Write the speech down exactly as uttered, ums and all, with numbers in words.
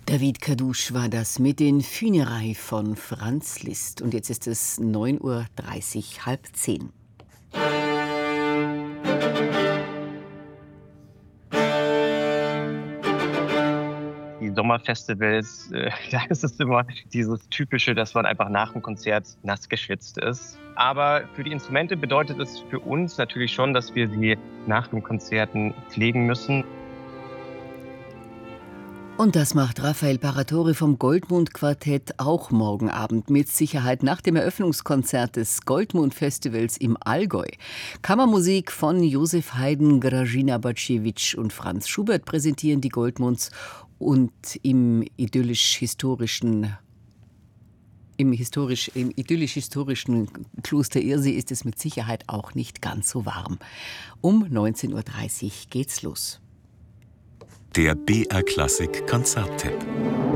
David Kadusch war das mit den Funérailles von Franz Liszt. Und jetzt ist es neun Uhr dreißig, halb zehn. Die Sommerfestivals, äh, da ist es immer dieses Typische, dass man einfach nach dem Konzert nass geschwitzt ist. Aber für die Instrumente bedeutet es für uns natürlich schon, dass wir sie nach den Konzerten pflegen müssen. Und das macht Rafael Paratori vom Goldmund-Quartett auch morgen Abend mit Sicherheit nach dem Eröffnungskonzert des Goldmund-Festivals im Allgäu. Kammermusik von Josef Haydn, Grażyna Baciewicz und Franz Schubert präsentieren die Goldmunds und im idyllisch-historischen Im, historisch, im idyllisch-historischen Kloster Irsee ist es mit Sicherheit auch nicht ganz so warm. Um neunzehn Uhr dreißig geht's los. Der B R Klassik Konzerttipp.